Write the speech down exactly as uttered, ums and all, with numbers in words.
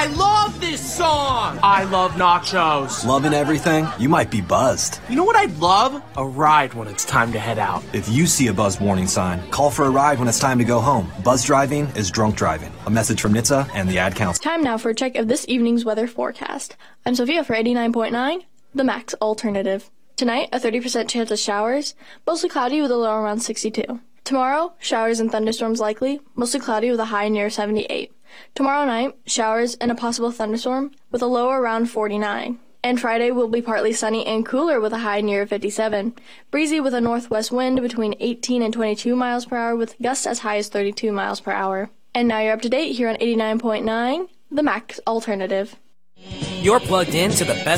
I love this song! I love nachos. Loving everything? You might be buzzed. You know what I'd love? A ride when it's time to head out. If you see a buzz warning sign, call for a ride when it's time to go home. Buzz driving is drunk driving. A message from N H T S A and the Ad Council. Time now for a check of this evening's weather forecast. I'm Sophia for eighty-nine point nine, the Max Alternative. Tonight, a thirty percent chance of showers, mostly cloudy with a low around sixty-two. Tomorrow, showers and thunderstorms likely, mostly cloudy with a high near seventy-eight. Tomorrow night, showers and a possible thunderstorm with a low around forty-nine. And Friday will be partly sunny and cooler with a high near fifty-seven. Breezy with a northwest wind between eighteen and twenty-two miles per hour with gusts as high as thirty-two miles per hour. And now you're up to date here on eighty-nine point nine, the Max Alternative. You're plugged in to the best